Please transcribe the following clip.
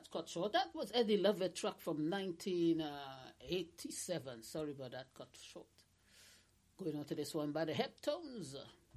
cut short. That was Eddie Lovett track from 1987. Sorry about that, cut short. Going on to this one by the Heptones.